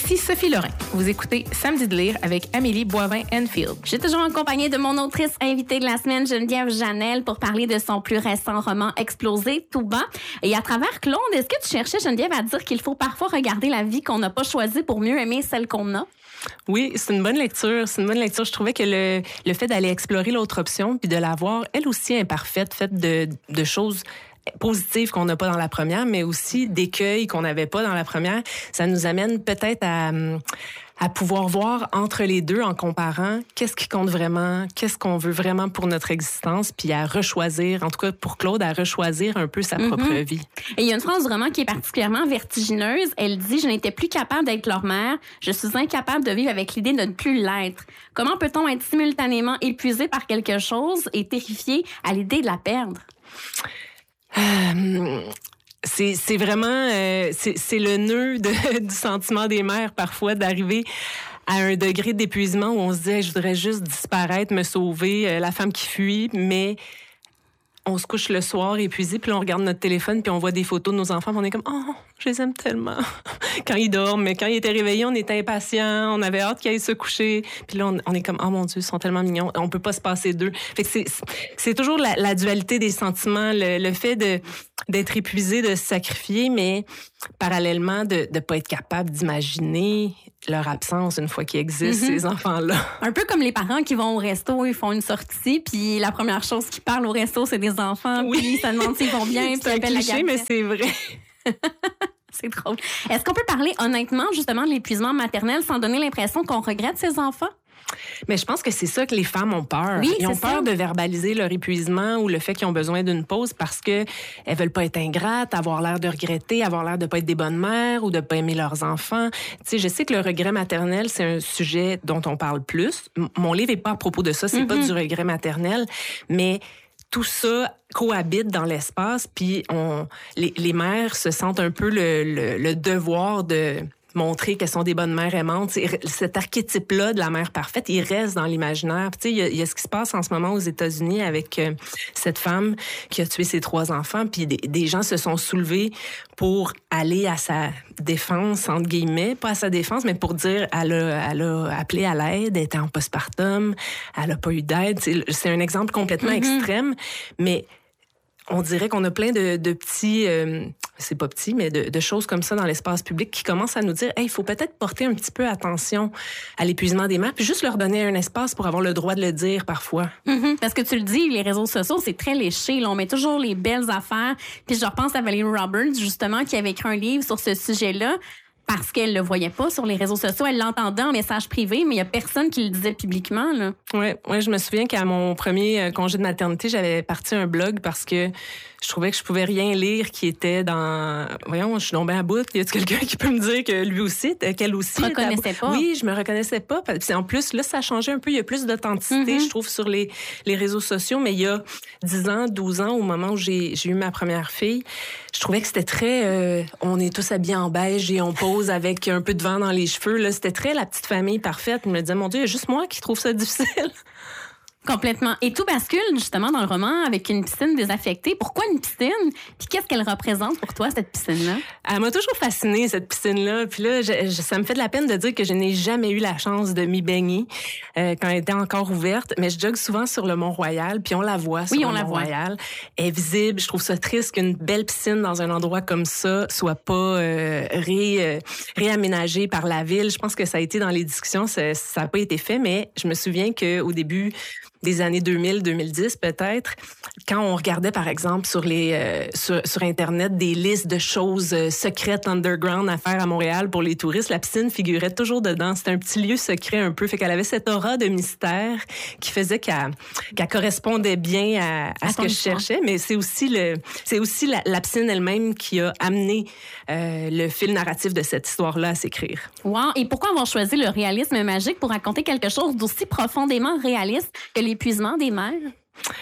Ici Sophie Lorrain. Vous écoutez Samedi de lire avec Amélie Boivin-Enfield. Je suis toujours en compagnie de mon autrice invitée de la semaine, Geneviève Janel, pour parler de son plus récent roman Explosé tout bas. Et à travers Clone, est-ce que tu cherchais, Geneviève, à dire qu'il faut parfois regarder la vie qu'on n'a pas choisie pour mieux aimer celle qu'on a? Oui, c'est une bonne lecture. Je trouvais que le fait d'aller explorer l'autre option puis de la voir, elle aussi imparfaite, faite de choses positives qu'on n'a pas dans la première, mais aussi d'écueils qu'on n'avait pas dans la première, ça nous amène peut-être à pouvoir voir entre les deux en comparant qu'est-ce qui compte vraiment, qu'est-ce qu'on veut vraiment pour notre existence, puis à rechoisir, en tout cas pour Claude, à rechoisir un peu sa propre vie. Et il y a une phrase du roman qui est particulièrement vertigineuse. Elle dit « Je n'étais plus capable d'être leur mère. Je suis incapable de vivre avec l'idée de ne plus l'être. Comment peut-on être simultanément épuisé par quelque chose et terrifié à l'idée de la perdre? » C'est vraiment c'est le nœud du sentiment des mères parfois d'arriver à un degré d'épuisement où on se dit hey, je voudrais juste disparaître, me sauver, la femme qui fuit, mais on se couche le soir épuisé, puis là, on regarde notre téléphone, puis on voit des photos de nos enfants, puis on est comme « Oh, je les aime tellement! » Quand ils dorment, mais quand ils étaient réveillés, on était impatients, on avait hâte qu'ils aillent se coucher. Puis là, on est comme « Oh mon Dieu, ils sont tellement mignons, on peut pas se passer d'eux. » Fait que c'est toujours la dualité des sentiments, le fait d'être épuisé, de se sacrifier, mais parallèlement, de ne pas être capable d'imaginer leur absence une fois qu'ils existent, ces enfants-là. Un peu comme les parents qui vont au resto, ils font une sortie, puis la première chose qu'ils parlent au resto, c'est des enfants, puis ça demande s'ils vont bien, puis c'est un cliché, mais c'est vrai. C'est drôle. Est-ce qu'on peut parler honnêtement, justement, de l'épuisement maternel sans donner l'impression qu'on regrette ses enfants? Mais je pense que c'est ça que les femmes ont peur. Oui, ils ont peur de verbaliser leur épuisement ou le fait qu'ils ont besoin d'une pause parce que elles veulent pas être ingrates, avoir l'air de regretter, avoir l'air de pas être des bonnes mères ou de pas aimer leurs enfants. Tu sais, je sais que le regret maternel, c'est un sujet dont on parle plus. Mon livre est pas à propos de ça, c'est pas du regret maternel, mais tout ça cohabite dans l'espace, puis les mères se sentent un peu le devoir de montrer qu'elles sont des bonnes mères aimantes. Cet archétype-là de la mère parfaite, il reste dans l'imaginaire. Tu sais, il y a ce qui se passe en ce moment aux États-Unis avec cette femme qui a tué ses 3 enfants, puis des gens se sont soulevés pour aller à sa défense, entre guillemets, pas à sa défense, mais pour dire elle a appelé à l'aide, elle était en postpartum, elle a pas eu d'aide. C'est un exemple complètement extrême, mais on dirait qu'on a plein de petits, c'est pas petit, mais de choses comme ça dans l'espace public qui commencent à nous dire, hey, il faut peut-être porter un petit peu attention à l'épuisement des mères, puis juste leur donner un espace pour avoir le droit de le dire parfois. Parce que tu le dis, les réseaux sociaux, c'est très léché. Là, on met toujours les belles affaires. Puis je repense à Valérie Roberts, justement, qui avait écrit un livre sur ce sujet-là. Parce qu'elle le voyait pas sur les réseaux sociaux, elle l'entendait en message privé, mais il y a personne qui le disait publiquement, là. Ouais, je me souviens qu'à mon premier congé de maternité, j'avais parti un blog parce que je trouvais que je pouvais rien lire qui était dans... Voyons, je suis tombée à bout. Y a-t-il quelqu'un qui peut me dire que lui aussi, qu'elle aussi... Tu te reconnaissais pas? Oui, je me reconnaissais pas. Puis en plus, là, ça a changé un peu. Il y a plus d'authenticité, je trouve, sur les réseaux sociaux. Mais il y a 10 ans, 12 ans, au moment où j'ai eu ma première fille, je trouvais que c'était très... on est tous habillés en beige et on pose avec un peu de vent dans les cheveux. Là, c'était très la petite famille parfaite. Je me disais, mon Dieu, il y a juste moi qui trouve ça difficile. Complètement. Et tout bascule justement dans le roman avec une piscine désaffectée. Pourquoi une piscine? Puis qu'est-ce qu'elle représente pour toi, cette piscine-là? Elle m'a toujours fascinée, cette piscine-là. Puis là, ça me fait de la peine de dire que je n'ai jamais eu la chance de m'y baigner quand elle était encore ouverte. Mais je jogue souvent sur le Mont-Royal, puis on la voit sur le Mont-Royal. Elle est visible. Je trouve ça triste qu'une belle piscine dans un endroit comme ça soit pas réaménagée par la ville. Je pense que ça a été dans les discussions, ça n'a pas été fait, mais je me souviens qu'au début des années 2000-2010 peut-être, quand on regardait par exemple sur Internet des listes de choses secrètes underground à faire à Montréal pour les touristes, la piscine figurait toujours dedans. C'était un petit lieu secret un peu, fait qu'elle avait cette aura de mystère qui faisait qu'elle correspondait bien à ce que je cherchais, mais c'est aussi la piscine elle-même qui a amené le fil narratif de cette histoire-là à s'écrire. Wow! Et pourquoi avoir choisi le réalisme magique pour raconter quelque chose d'aussi profondément réaliste que l'épuisement des mères?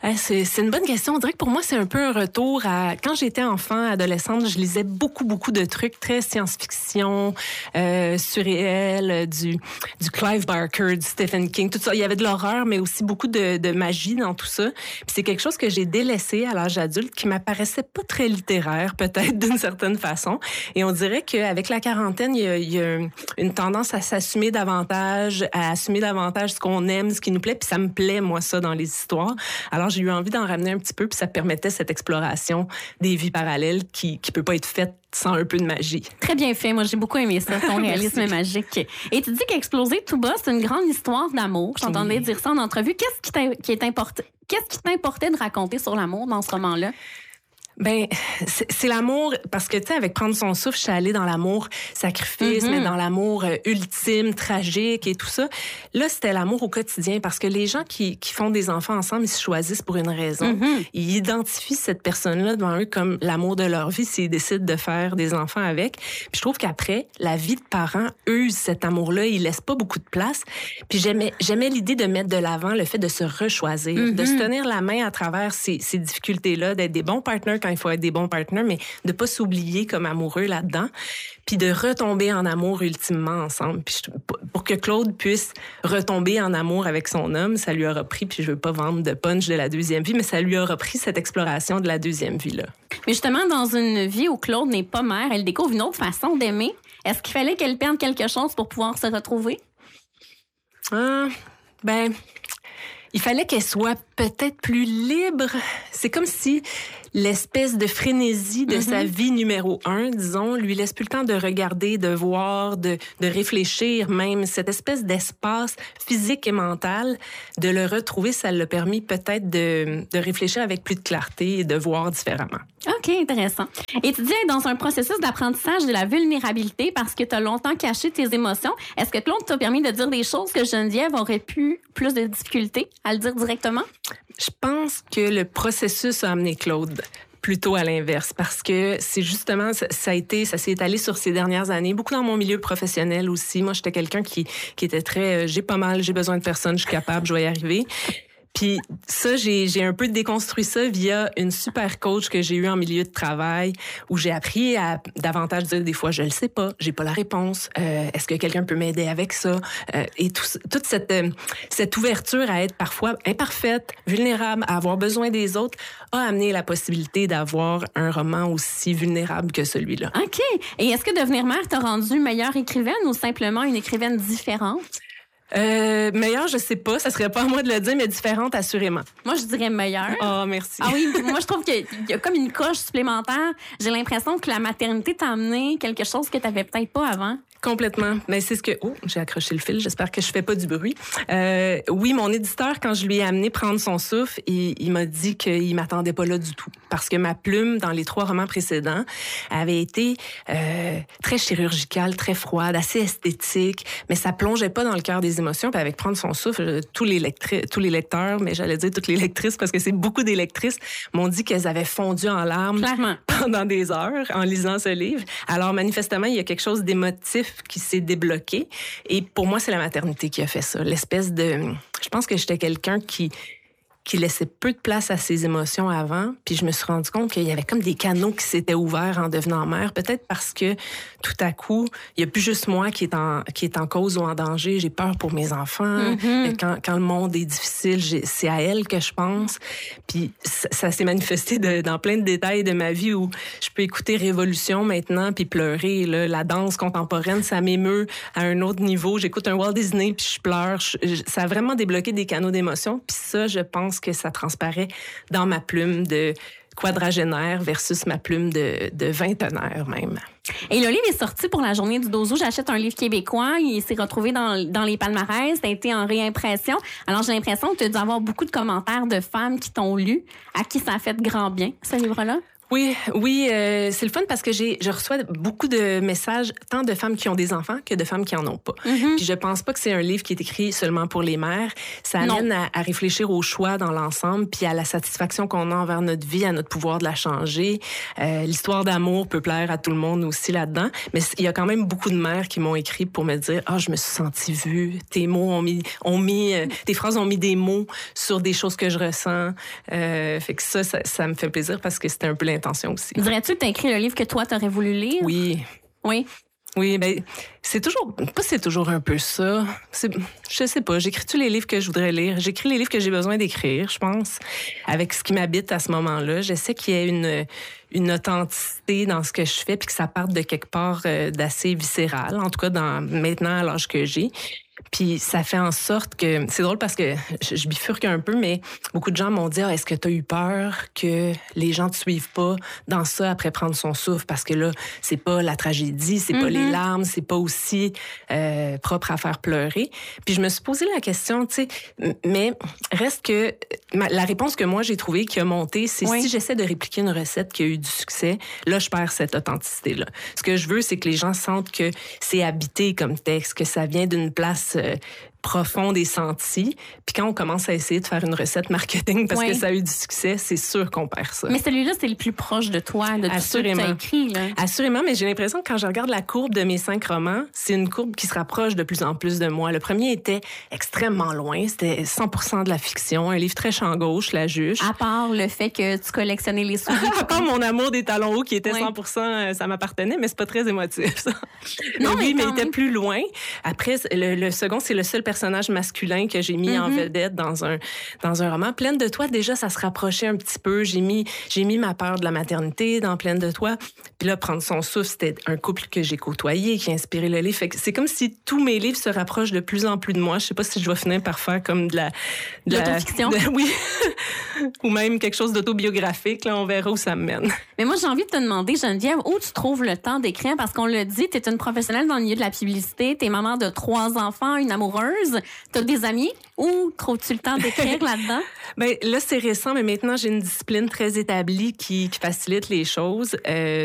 C'est une bonne question. On dirait que pour moi, c'est un peu un retour à... Quand j'étais enfant, adolescente, je lisais beaucoup de trucs très science-fiction, surréel, du Clive Barker, du Stephen King, tout ça. Il y avait de l'horreur, mais aussi beaucoup de magie dans tout ça. Puis c'est quelque chose que j'ai délaissé à l'âge adulte, qui m'apparaissait pas très littéraire, peut-être, d'une certaine façon. Et on dirait qu'avec la quarantaine, il y a une tendance à s'assumer davantage, ce qu'on aime, ce qui nous plaît. Puis ça me plaît, moi, ça, dans les histoires. Alors, j'ai eu envie d'en ramener un petit peu, puis ça permettait cette exploration des vies parallèles qui peut pas être faite sans un peu de magie. Très bien fait. Moi, j'ai beaucoup aimé ça, ton réalisme magique. Et tu dis qu'Exploser tout bas, c'est une grande histoire d'amour. Je t'entendais dire ça en entrevue. Qu'est-ce qui t'importait de raconter sur l'amour dans ce roman-là? Ben, c'est l'amour, parce que, tu sais, avec Prendre son souffle, je suis allée dans l'amour sacrifice, mais dans l'amour ultime, tragique et tout ça. Là, c'était l'amour au quotidien, parce que les gens qui font des enfants ensemble, ils se choisissent pour une raison. Ils identifient cette personne-là devant eux comme l'amour de leur vie s'ils décident de faire des enfants avec. Puis je trouve qu'après, la vie de parents use cet amour-là, ils laissent pas beaucoup de place. Puis j'aimais l'idée de mettre de l'avant le fait de se rechoisir, de se tenir la main à travers ces difficultés-là, d'être des bons partenaires quand il faut être des bons partenaires, mais de pas s'oublier comme amoureux là-dedans, puis de retomber en amour ultimement ensemble. Puis pour que Claude puisse retomber en amour avec son homme, ça lui aura pris, puis je veux pas vendre de punch de la deuxième vie, mais ça lui aura pris cette exploration de la deuxième vie-là. Mais justement, dans une vie où Claude n'est pas mère, elle découvre une autre façon d'aimer. Est-ce qu'il fallait qu'elle perde quelque chose pour pouvoir se retrouver? Il fallait qu'elle soit peut-être plus libre. C'est comme si l'espèce de frénésie de sa vie numéro 1, disons, lui laisse plus le temps de regarder, de voir, de réfléchir même. Cette espèce d'espace physique et mental, de le retrouver, ça l'a permis peut-être de réfléchir avec plus de clarté et de voir différemment. OK, intéressant. Et tu dis être dans un processus d'apprentissage de la vulnérabilité parce que tu as longtemps caché tes émotions. Est-ce que Claude t'a permis de dire des choses que Geneviève aurait pu plus de difficultés à le dire directement? Je pense que le processus a amené Claude plutôt à l'inverse, parce que c'est justement, ça s'est étalé sur ces dernières années, beaucoup dans mon milieu professionnel aussi. Moi, j'étais quelqu'un qui était très, j'ai besoin de personne, je suis capable, je vais y arriver. Puis ça, j'ai un peu déconstruit ça via une super coach que j'ai eue en milieu de travail, où j'ai appris à davantage dire des fois, je le sais pas, j'ai pas la réponse, est-ce que quelqu'un peut m'aider avec ça? Et toute cette ouverture à être parfois imparfaite, vulnérable, à avoir besoin des autres, a amené la possibilité d'avoir un roman aussi vulnérable que celui-là. OK. Et est-ce que devenir mère t'a rendue meilleure écrivaine ou simplement une écrivaine différente? Meilleure, je sais pas, ça serait pas à moi de le dire, mais différente assurément. Moi, je dirais meilleure. Ah, merci. Ah oui, moi, je trouve qu'il y a comme une coche supplémentaire. J'ai l'impression que la maternité t'a amené quelque chose que t'avais peut-être pas avant. Complètement. Mais c'est ce que... Oh, j'ai accroché le fil. J'espère que je fais pas du bruit. Oui, mon éditeur, quand je lui ai amené Prendre son souffle, il m'a dit qu'il m'attendait pas là du tout. Parce que ma plume, dans les 3 romans précédents, avait été très chirurgicale, très froide, assez esthétique, mais ça plongeait pas dans le cœur des émotions. Puis avec Prendre son souffle, tous les lecteurs, mais j'allais dire toutes les lectrices, parce que c'est beaucoup des lectrices, m'ont dit qu'elles avaient fondu en larmes Clairement. Pendant des heures en lisant ce livre. Alors, manifestement, il y a quelque chose d'émotif qui s'est débloqué. Et pour moi, c'est la maternité qui a fait ça. L'espèce de... Je pense que j'étais quelqu'un qui laissait peu de place à ses émotions avant. Puis je me suis rendu compte qu'il y avait comme des canaux qui s'étaient ouverts en devenant mère. Peut-être parce que tout à coup, il n'y a plus juste moi qui est en cause ou en danger. J'ai peur pour mes enfants. Quand le monde est difficile, c'est à elle que je pense. Puis ça s'est manifesté dans plein de détails de ma vie où je peux écouter Révolution maintenant puis pleurer. Là, la danse contemporaine, ça m'émeut à un autre niveau. J'écoute un Walt Disney puis je pleure. Ça a vraiment débloqué des canaux d'émotions. Puis ça, je pense que ça transparaît dans ma plume de quadragénaire versus ma plume de vingtenaire même. Et le livre est sorti pour la journée du 12 août. J'achète un livre québécois. Il s'est retrouvé dans les palmarès. Ça a été en réimpression. Alors, j'ai l'impression que tu as dû avoir beaucoup de commentaires de femmes qui t'ont lu, à qui ça a fait grand bien, ce livre-là. Oui, c'est le fun parce que je reçois beaucoup de messages, tant de femmes qui ont des enfants que de femmes qui en ont pas. Puis je pense pas que c'est un livre qui est écrit seulement pour les mères. Ça amène à réfléchir au choix dans l'ensemble, puis à la satisfaction qu'on a envers notre vie, à notre pouvoir de la changer. L'histoire d'amour peut plaire à tout le monde aussi là-dedans, mais il y a quand même beaucoup de mères qui m'ont écrit pour me dire je me suis sentie vue. Tes mots tes phrases ont mis des mots sur des choses que je ressens. Fait que ça me fait plaisir parce que c'était un peu l'intention aussi. Dirais-tu que tu as écrit le livre que toi, tu aurais voulu lire? Oui. Oui, ben c'est toujours un peu ça. Je sais pas, j'écris tous les livres que je voudrais lire. J'écris les livres que j'ai besoin d'écrire, je pense, avec ce qui m'habite à ce moment-là. J'essaie qu'il y ait une authenticité dans ce que je fais puis que ça parte de quelque part d'assez viscéral, en tout cas maintenant à l'âge que j'ai. Puis ça fait en sorte que... C'est drôle parce que je bifurque un peu, mais beaucoup de gens m'ont dit est-ce que tu as eu peur que les gens te suivent pas dans ça après prendre son souffle? Parce que là, c'est pas la tragédie, c'est pas les larmes, c'est pas aussi propre à faire pleurer. Puis je me suis posé la question, tu sais, mais reste que... la réponse que moi, j'ai trouvée qui a monté, c'est si j'essaie de répliquer une recette qui a eu du succès, là, je perds cette authenticité-là. Ce que je veux, c'est que les gens sentent que c'est habité comme texte, que ça vient d'une place profonde et sentie. Puis quand on commence à essayer de faire une recette marketing parce que ça a eu du succès, c'est sûr qu'on perd ça. Mais celui-là, c'est le plus proche de toi, de tout ce que tu as écrit. Là. Assurément, mais j'ai l'impression que quand je regarde la courbe de mes 5 romans, c'est une courbe qui se rapproche de plus en plus de moi. Le premier était extrêmement loin. C'était 100% de la fiction. Un livre très champ gauche, La Juge. À part le fait que tu collectionnais les souliers. À part mon amour des talons hauts qui était 100%, ça m'appartenait, mais c'est pas très émotif, ça. Non, mais il était plus loin. Après, le second, c'est le seul personnage masculin que j'ai mis en vedette dans un roman. Pleine de toi, déjà, ça se rapprochait un petit peu. J'ai mis ma peur de la maternité dans Pleine de toi. Puis là, Prendre son souffle, c'était un couple que j'ai côtoyé, qui a inspiré le livre. Fait que c'est comme si tous mes livres se rapprochent de plus en plus de moi. Je sais pas si je vais finir par faire comme de l'autofiction. Oui. Ou même quelque chose d'autobiographique. Là, on verra où ça me mène. Mais moi, j'ai envie de te demander, Geneviève, où tu trouves le temps d'écrire? Parce qu'on l'a dit, tu es une professionnelle dans le milieu de la publicité. Tu es maman de 3 enfants, une amoureuse. T'as des amis? Où trouves-tu le temps d'écrire là-dedans? Là, c'est récent, mais maintenant, j'ai une discipline très établie qui facilite les choses.